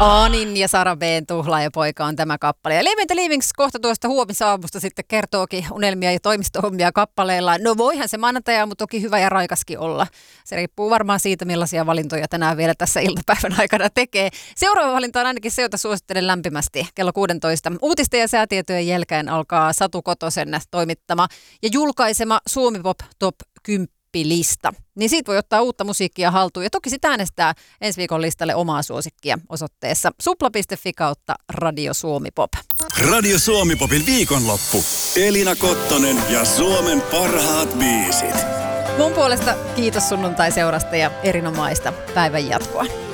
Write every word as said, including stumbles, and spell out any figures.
Anin ja Sara B:n Tuhlaajapoika on tämä kappale. Ja Leaving the Leavings kohta tuosta huomisaamusta sitten kertookin unelmia ja toimistohommia kappaleilla. No voihan se maanantaja, mutta toki hyvä ja raikaskin olla. Se riippuu varmaan siitä, millaisia valintoja tänään vielä tässä iltapäivän aikana tekee. Seuraava valinta on ainakin se, jota suosittelen lämpimästi. Kello kuusitoista uutisten ja säätietojen jälkeen alkaa Satu Kotosen toimittama ja julkaisema Suomi Pop Top kymmenen lista. Niin siitä voi ottaa uutta musiikkia haltuun ja toki sitä äänestää ensi viikon listalle omaa suosikkia osoitteessa supla piste fi kautta Radio Suomi Pop. Radio Suomi Popin viikonloppu. Elina Kottonen ja Suomen parhaat biisit. Mun puolesta kiitos sunnuntai-seurasta ja erinomaista päivän jatkoa.